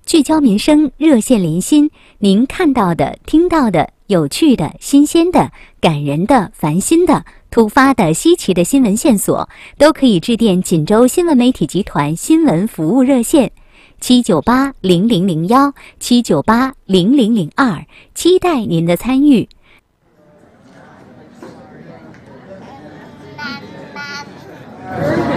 聚焦民生，热线连心，您看到的、听到的、有趣的、新鲜的、感人的、烦心的、突发的、稀奇的新闻线索，都可以致电锦州新闻媒体集团新闻服务热线7980001 7980002，期待您的参与。 爸爸。